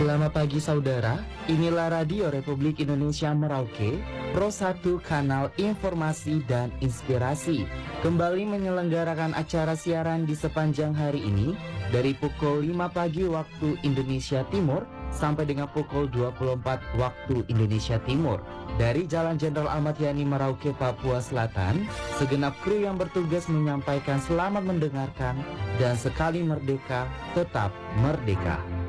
Selamat pagi saudara, inilah Radio Republik Indonesia Merauke, Pro 1 Kanal Informasi dan Inspirasi, kembali menyelenggarakan acara siaran di sepanjang hari ini, dari pukul 5 pagi waktu Indonesia Timur, sampai dengan pukul 24 waktu Indonesia Timur. Dari Jalan Jenderal Ahmad Yani Merauke, Papua Selatan, segenap kru yang bertugas menyampaikan selamat mendengarkan, dan sekali merdeka, tetap merdeka.